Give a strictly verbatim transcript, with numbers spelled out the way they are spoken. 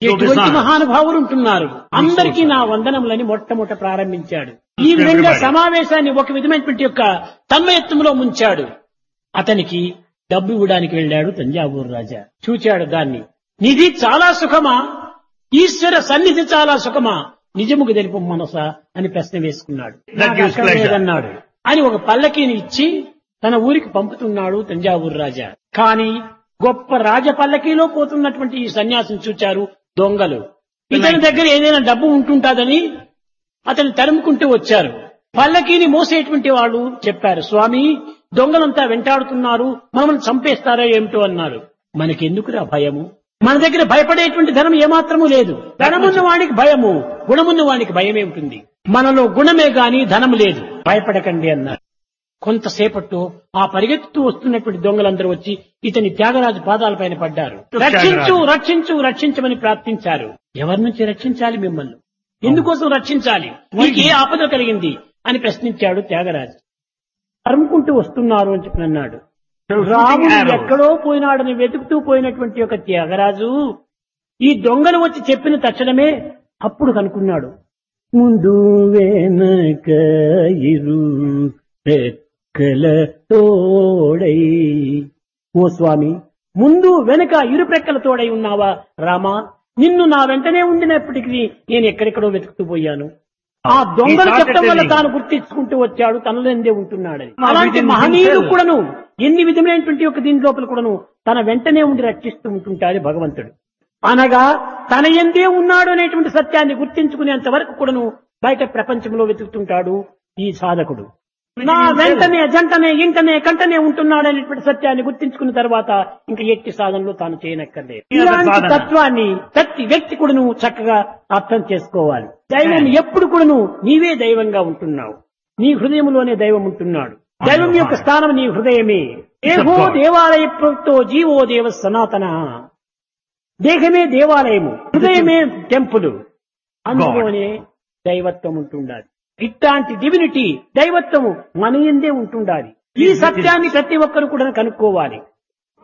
ఎటువంటి మహానుభావులు ఉంటున్నారు. అందరికీ నా వందనములని మొట్టమొదట ప్రారంభించాడు. ఈ విధంగా సమావేశాన్ని ఒక విధమైనటువంటి యొక్క తన్మయత్వంలో ముంచాడు. అతనికి డబ్బు ఇవ్వడానికి వెళ్ళాడు తంజావూరు రాజా. చూచాడు దాన్ని. నిధి చాలా సుఖమా, ఈశ్వర సన్నిధి చాలా సుఖమా, నిజముకు తెలుపు మనసా అని ప్రశ్న వేసుకున్నాడు. లేదన్నాడు అని ఒక పల్లకీని ఇచ్చి తన ఊరికి పంపుతున్నాడు తంజావూరు రాజా. కానీ గొప్ప రాజ పల్లకీలో పోతున్నటువంటి ఈ సన్యాసిని చూచారు దొంగలు. ఇతని దగ్గర ఏదైనా డబ్బు ఉంటుంటాదని అతను తరుముకుంటూ వచ్చారు. పల్లకీని మోసేటువంటి వాళ్ళు చెప్పారు, స్వామి దొంగలంతా వెంటాడుతున్నారు, మనల్ని చంపేస్తారో ఏమిటో అన్నారు. మనకెందుకురా భయము, మన దగ్గర భయపడేటువంటి ధనం ఏమాత్రము లేదు. ధనమున్న వాడికి భయము, గుణమున్న వాడికి భయమే ఉంటుంది. మనలో గుణమే గాని ధనము లేదు, భయపడకండి అన్నారు. కొంతసేపట్లో ఆ పరిగెత్తుతూ వస్తున్నటువంటి దొంగలందరూ వచ్చి ఇతని త్యాగరాజు పాదాలపైన పడ్డారు. రక్షించు రక్షించు రక్షించమని ప్రార్థించారు. ఎవరి నుంచి రక్షించాలి మిమ్మల్ని, ఎందుకోసం రక్షించాలి, మీకు ఏ ఆపద కలిగింది అని ప్రశ్నించాడు త్యాగరాజు. తరుముకుంటూ వస్తున్నారు అని చెప్పి అన్నాడు. రాముడు ఎక్కడో పోయినాడని వెతుకుతూ పోయినటువంటి ఒక త్యాగరాజు ఈ దొంగలు వచ్చి చెప్పిన తక్షణమే అప్పుడు కనుక్కున్నాడు. ముందు వెనక ఇరు రెక్కల తోడై, ఓ స్వామి ముందు వెనక ఇరు రెక్కల తోడై ఉన్నావా రామా, నిన్ను నా వెంటనే ఉండినప్పటికీ నేను ఎక్కడెక్కడో వెతుకుతూ పోయాను. ఆ దొంగలు చెప్పడం వల్ల తాను గుర్తించుకుంటూ వచ్చాడు, తనలో ఎందే ఉంటున్నాడని. అలాంటి మహనీయుడు కూడాను ఎన్ని విధమైనటువంటి ఒక దీని లోపల కూడాను తన వెంటనే ఉండి రక్షిస్తూ ఉంటుంటాడు భగవంతుడు. అనగా తన ఎందే ఉన్నాడు అనేటువంటి సత్యాన్ని గుర్తించుకునేంత వరకు కూడాను బయట ప్రపంచంలో వెతుకుతుంటాడు ఈ సాధకుడు. నా వెంటనే జంటనే ఇంటనే కంటనే ఉంటున్నాడు అనేటువంటి సత్యాన్ని గుర్తించుకున్న తర్వాత ఇంకా ఎట్టి సాధనలో తాను చేయనక్కర్లేదు. ఇలాంటి తత్వాన్ని ప్రతి వ్యక్తి కూడాను చక్కగా అర్థం చేసుకోవాలి. దైవం ఎప్పుడు కూడాను నీవే దైవంగా ఉంటున్నావు, నీ హృదయంలోనే దైవం ఉంటున్నాడు. దైవం యొక్క స్థానం నీ హృదయమే. దేహో దేవాలయ ప్రవృత్తో జీవో దేవ సనాతన. దేహమే దేవాలయము, హృదయమే టెంపుల్, అందులోనే దైవత్వం ఉంటుండాలి. ఇట్లాంటి డివినిటీ దైవత్వము మన యందే ఉంటుండాలి. ఈ సత్యాన్ని ప్రతి ఒక్కరు కూడా కనుక్కోవాలి.